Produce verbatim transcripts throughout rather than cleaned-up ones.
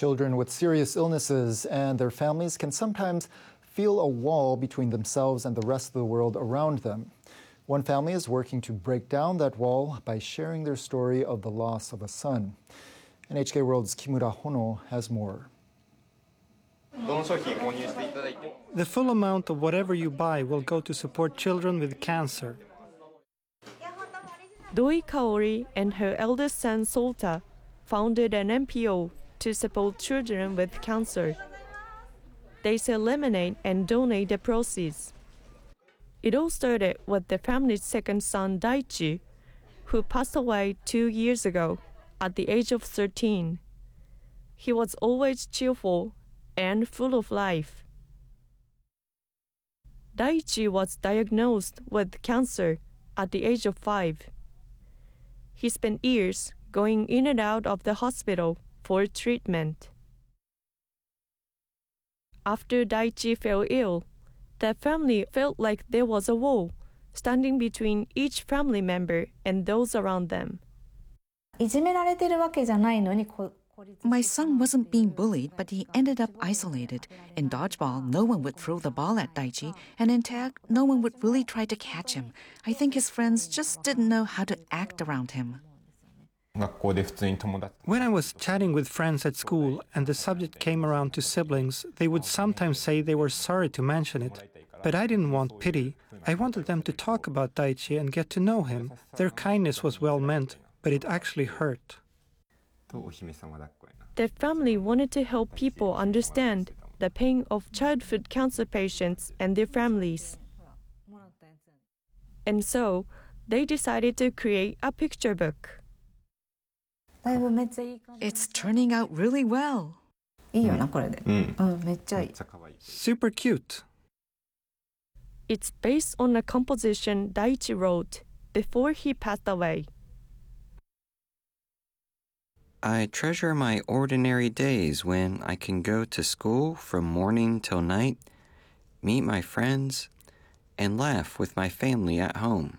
Children with serious illnesses and their families can sometimes feel a wall between themselves and the rest of the world around them. One family is working to break down that wall by sharing their story of the loss of a son. N H K World's Kimura Hono has more. The full amount of whatever you buy will go to support children with cancer. Doi Kaori and her eldest son Solta founded an N P O to support children with cancer. They sell lemonade and donate the proceeds. It all started with the family's second son Daichi, who passed away two years ago at the age of thirteen. He was always cheerful and full of life. Daichi was diagnosed with cancer at the age of five. He spent years going in and out of the hospital for treatment. After Daichi fell ill, the family felt like there was a wall standing between each family member and those around them. My son wasn't being bullied, but he ended up isolated. In dodgeball, no one would throw the ball at Daichi, and in tag, no one would really try to catch him. I think his friends just didn't know how to act around him. When I was chatting with friends at school and the subject came around to siblings, they would sometimes say they were sorry to mention it. But I didn't want pity. I wanted them to talk about Daichi and get to know him. Their kindness was well meant, but it actually hurt. The family wanted to help people understand the pain of childhood cancer patients and their families. And so, they decided to create a picture book. It's turning out really well. Super cute. It's based on a composition Daichi wrote before he passed away. I treasure my ordinary days when I can go to school from morning till night, meet my friends, and laugh with my family at home.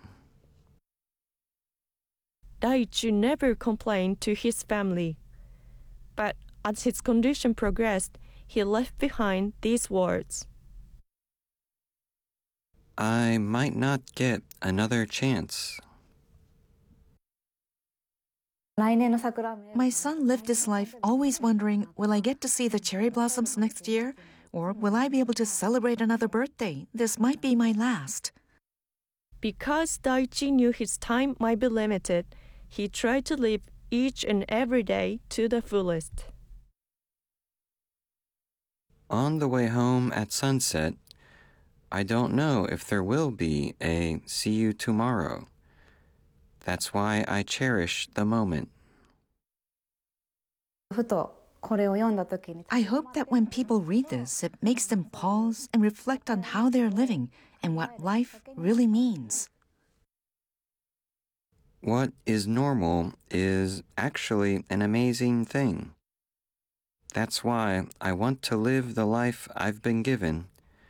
Daichi never complained to his family, but as his condition progressed, he left behind these words. I might not get another chance. My son lived his life always wondering, will I get to see the cherry blossoms next year? Or will I be able to celebrate another birthday? This might be my last. Because Daichi knew his time might be limited, he tried to live each and every day to the fullest. On the way home at sunset, I don't know if there will be a see you tomorrow. That's why I cherish the moment. I hope that when people read this, it makes them pause and reflect on how they're living and what life really means. What is normal is actually an amazing thing. That's why I want to live the life I've been given